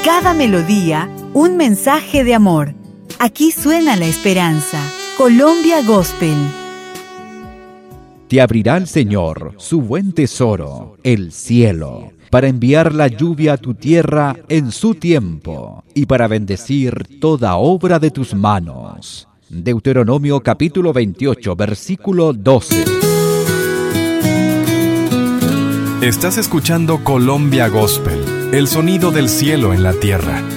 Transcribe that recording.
cada melodía, un mensaje de amor. Aquí suena la esperanza. Colombia Gospel. Te abrirá el Señor su buen tesoro, el cielo, para enviar la lluvia a tu tierra en su tiempo y para bendecir toda obra de tus manos. Deuteronomio capítulo 28, versículo 12. Estás escuchando Colombia Gospel, el sonido del cielo en la tierra,